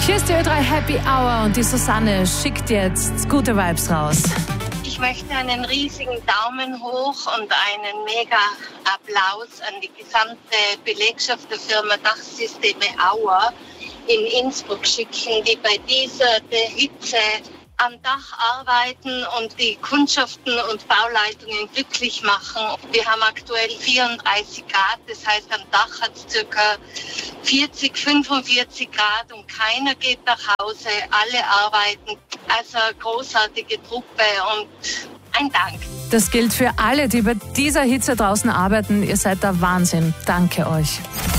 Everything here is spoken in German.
Hier ist die Ö3 Happy Hour und die Susanne schickt jetzt gute Vibes raus. Ich möchte einen riesigen Daumen hoch und einen mega Applaus an die gesamte Belegschaft der Firma Dachsysteme Auer in Innsbruck schicken, die bei dieser Hitze am Dach arbeiten und die Kundschaften und Bauleitungen glücklich machen. Wir haben aktuell 34 Grad, das heißt am Dach hat es ca. 40, 45 Grad und keiner geht nach Hause, alle arbeiten. Also eine großartige Truppe und ein Dank. Das gilt für alle, die bei dieser Hitze draußen arbeiten. Ihr seid der Wahnsinn. Danke euch.